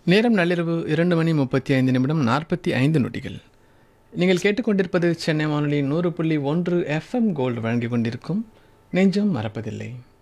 நேரம் நள்ளிரவு 2:35 நீங்கள் கேட்டுக்கொண்டிருப்பது சென்னை வானொலி 100.1 FM கோல்டு வழங்கிக் கொண்டிருக்கும் நெஞ்சம் மறப்பதில்லை.